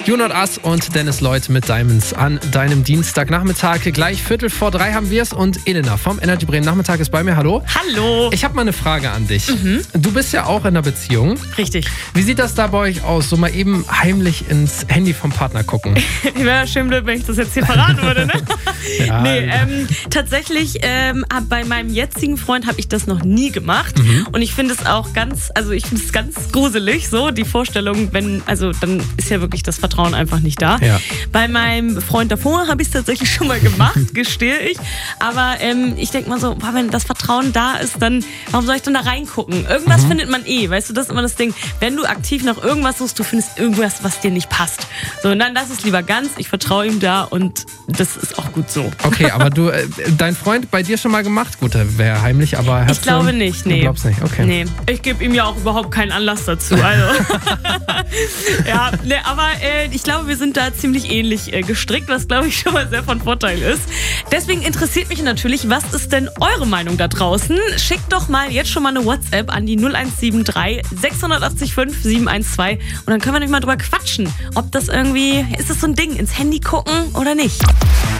You Not Us und Dennis Lloyd mit Diamonds an deinem Dienstagnachmittag. Gleich 2:45 haben wir es und Elena vom Energy Bremen Nachmittag ist bei mir. Hallo. Hallo. Ich habe mal eine Frage an dich. Du bist ja auch in einer Beziehung. Richtig. Wie sieht das da bei euch aus? So mal eben heimlich ins Handy vom Partner gucken. Wäre schön blöd, wenn ich das jetzt hier verraten würde, ne? Ja, nee, tatsächlich bei meinem jetzigen Freund habe ich das noch nie gemacht. Und ich finde es auch ganz gruselig, so die Vorstellung, dann ist ja wirklich das Vertrauen einfach nicht da. Ja. Bei meinem Freund davor habe ich es tatsächlich schon mal gemacht, gestehe ich. Aber ich denke mal so, wenn das Vertrauen da ist, dann warum soll ich dann da reingucken? Irgendwas findet man weißt du, das ist immer das Ding. Wenn du aktiv nach irgendwas suchst, du findest irgendwas, was dir nicht passt. So, und dann lass es lieber ganz, ich vertraue ihm da und das ist auch gut so. Okay, aber du, dein Freund bei dir schon mal gemacht? Gut, der wäre heimlich, aber ich glaube nicht, nee. Du glaubst nicht, okay. Nee, ich gebe ihm ja auch überhaupt keinen Anlass dazu, also. Ja, nee, aber ich glaube, wir sind da ziemlich ähnlich gestrickt, was glaube ich schon mal sehr von Vorteil ist. Deswegen interessiert mich natürlich, was ist denn eure Meinung da draußen? Schickt doch mal jetzt schon mal eine WhatsApp an die 0173 680 5712 und dann können wir nämlich mal drüber quatschen, ob das irgendwie, ist das so ein Ding, ins Handy gucken oder nicht?